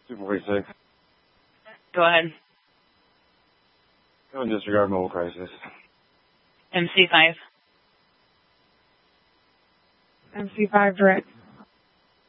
246. Go ahead. Go and disregard mobile crisis. MC5. MC5 direct.